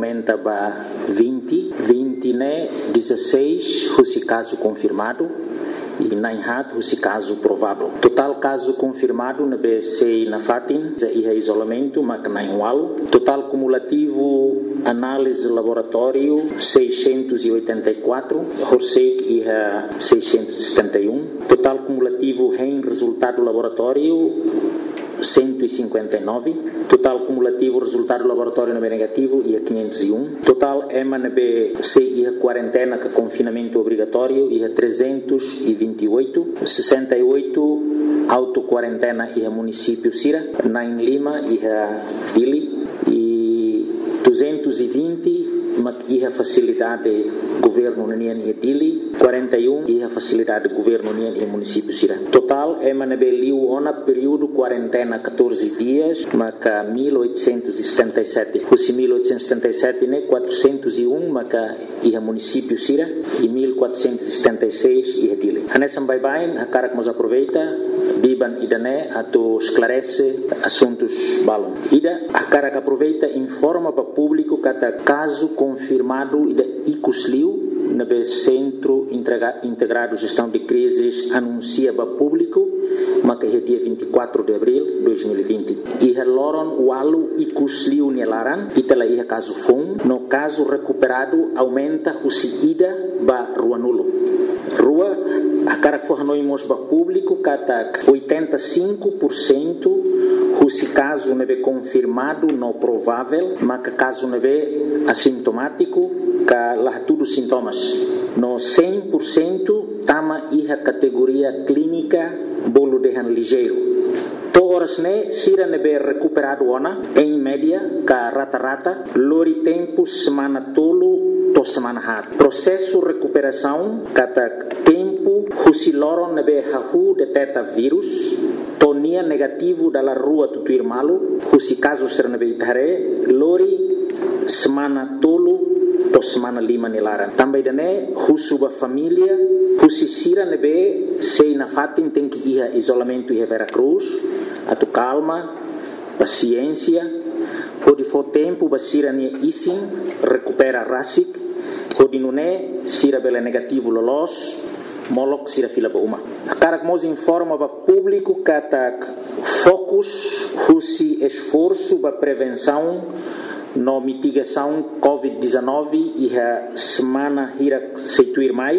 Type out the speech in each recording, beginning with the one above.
aumenta para 20 né, 16 esse caso confirmado e na enhat esse caso provável. Total caso confirmado na BC na Fatin e isolamento mas na Inwal. Total cumulativo análise laboratório 684, Horsek e 671. Total cumulativo em resultado laboratório 159, total cumulativo resultado laboratório na B negativo ia 501, total MNB C ia quarentena com confinamento obrigatório ia 328, 68 auto-quarentena ia município Sira, 9 Lima ia Dili e 220 ia facilidade governo União e Dili, 41 ia facilidade governo União e município Sira. Total MNB liu ona período quarentena 14 dias, maca 1877. Os 1877 né 401 maca ia município Sira e 1476 ia Dili. Hanesam bye-bye, a cara que nos aproveita, biban idane ato esclarece assuntos balon. Ida a cara que aproveita informa para público cada caso confirmado ida icusliu na Centro Integrado Gestão de Crises anuncia para público mas que é dia 24 de abril de 2020 e loron walu icusliu nelaran e tela ia caso fom no caso recuperado aumenta o ida ba rua nulo rua a cara que for noimos para público kata 85% se caso não é confirmado, não provável, mas que caso não é assintomático, que lá tudo sintomas. No 100% tama a categoria clínica bolo de ligeiro. Toras ne sira ne be recuperado ona em média ka rata lori tempo semana tolo to semana hat. Processo recuperação kata tempo husiloron ne be hahu detecta vírus tonia negativo dalla rua tutuir malu husi caso ser ne be itare lori semana tolo to semana lima nilaran. Também dane husuba família husi sira ne be sei na fatin tem que ir isolamento e Veracruz. Atu calma, paciência, pode for tempo basira nie isin, recupera rasik, pode nune sira bela negativo lolos, molok sira fila ba uma. Cara que nos informa para público kata focus husi esforço para prevenção no mitigação COVID-19 e a semana hira seituir mai,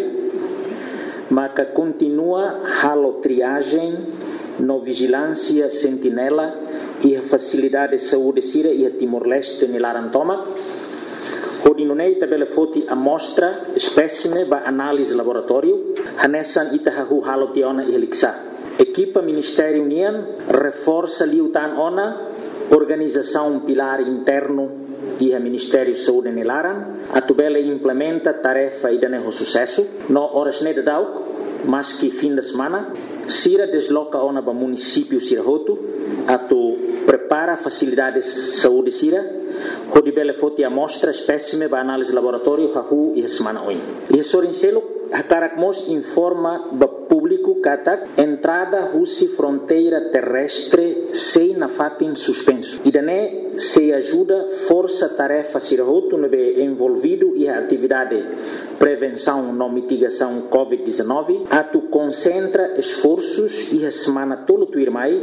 mas que continua halo triagem no vigilância sentinela e a facilidade de saúde sira e a Timor-Leste nilaran toma. Hodinunei tabela foti amostra espécime ba análise laboratório hanesan itahahu halo tiona e heliksa. Equipa Ministério União reforça liutan ona organização pilar interno e a Ministério Saúde nilaran atubela implementa tarefa e daneho sucesso no horas ne dadau mas que fim de semana Sira desloca ona para município Sirahoto atu prepara facilidades de saúde Sira hodibele foti amostra espécime para análise laboratório hahu e a semana oi e sorincelo Hakarakmos informa para público kata entrada husi fronteira terrestre sei na fatin suspenso e dane se ajuda força tarefa Sirahoto nebe envolvido e a atividade prevenção no mitigação COVID-19 atu concentra esforços e a semana tolo tuirmai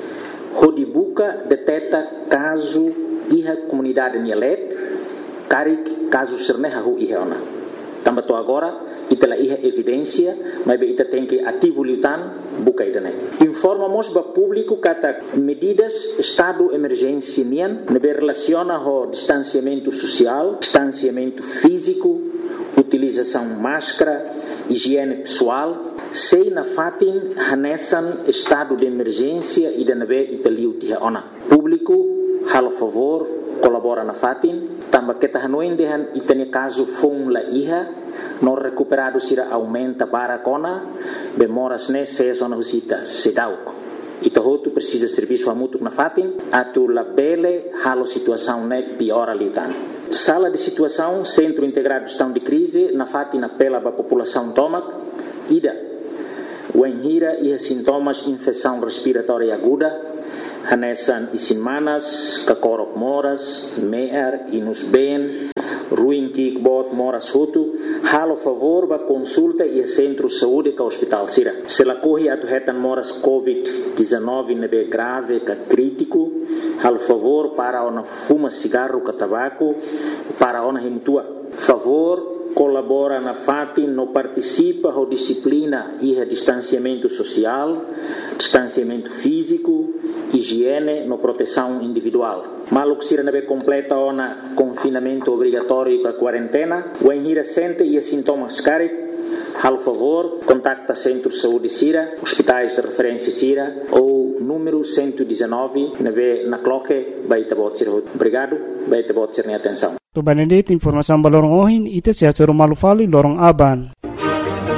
hodibuka deteta caso e a comunidade nielet karik caso serneha hu iheona tambato agora itala iha evidência mas be ita tem que ativo liutan buka idane informamos para público kata medidas estado emergência nian nebe relaciona ho distanciamento social distanciamento físico utilização máscara higiene pessoal sei na fatin hanesan estado de emergência e da nebe italiu tiha ona público halo favor colabora na fatin tamba kita hanuin dehan itane caso fong la iha no recuperado sira aumenta barakona bemoras ne se zona husita sedauk itohotu precisa serviço amutuk na fatin atu la bele halo situação ne piora liutan sala de situação centro integrado de gestão de crise na fatin apela para a população tomak ida o enhira e sintomas infecção respiratória aguda Hanesan Isinmanas, Kakorok Moras, Mear, Inusben, Ruim Kikbot, Moras Hutu, halo favor ba consulta e centro de saúde que hospital Sira. Se la corre atu hetan moras COVID-19 nebe grave ka crítico, halo favor para ona fuma cigarro ka tabaco, para ona himtua. Favor colabora na FATI, no participa a disciplina e a distanciamento social, distanciamento físico, higiene, no proteção individual. Malo que sira completa ona confinamento obrigatório com a quarentena, o enhira sente e sintomas carit, al favor, contacta Centro de Saúde Sira, hospitais de referência Sira ou número 119 na cloque baita botsir. Obrigado, baita botsir ni atenção. Tu banedit informação balorong ohin ite sia choro malufali lorong aban.